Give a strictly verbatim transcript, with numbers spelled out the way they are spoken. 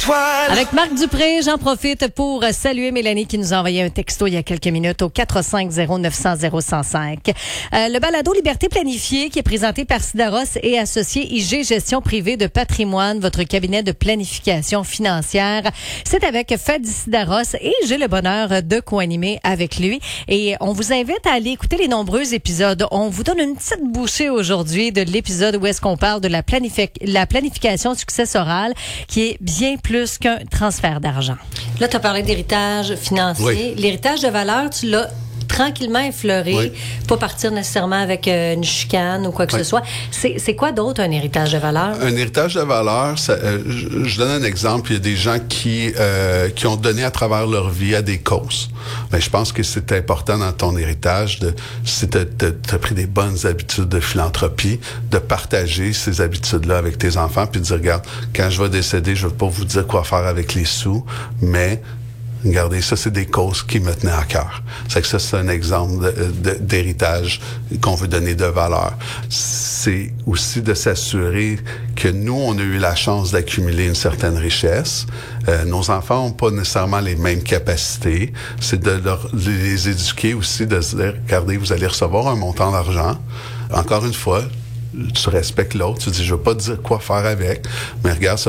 Avec Marc Dupré, j'en profite pour saluer Mélanie qui nous a envoyé un texto il y a quelques minutes au quatre cinq zéro neuf zéro zéro un zéro cinq. Euh, le balado Liberté planifiée qui est présenté par Sidaros et associé I G Gestion privée de patrimoine, votre cabinet de planification financière. C'est avec Fadi Sidaros et j'ai le bonheur de co-animer avec lui. Et on vous invite à aller écouter les nombreux épisodes. On vous donne une petite bouchée aujourd'hui de l'épisode où est-ce qu'on parle de la, planifi- la planification successorale qui est bien plus qu'un transfert d'argent. Là, tu as parlé d'héritage financier. Oui. L'héritage de valeur, tu l'as tranquillement effleuré, Oui. pas partir nécessairement avec euh, une chicane ou quoi que Oui. ce soit. C'est, c'est quoi d'autre un héritage de valeur? Un héritage de valeur, ça, euh, je, je donne un exemple. Il y a des gens qui euh, qui ont donné à travers leur vie à des causes. Mais je pense que c'est important dans ton héritage, de si tu as pris des bonnes habitudes de philanthropie, de partager ces habitudes-là avec tes enfants, puis de dire, regarde, quand je vais décéder, je ne vais pas vous dire quoi faire avec les sous, mais regardez, ça, c'est des causes qui me tenaient à cœur. C'est que ça, c'est un exemple de, de, d'héritage qu'on veut donner de valeur. C'est aussi de s'assurer que nous, on a eu la chance d'accumuler une certaine richesse. Euh, nos enfants n'ont pas nécessairement les mêmes capacités. C'est de leur, les éduquer aussi, de se dire, regardez, vous allez recevoir un montant d'argent. Encore une fois, tu respectes l'autre. Tu dis, je ne veux pas te dire quoi faire avec, mais regarde, ça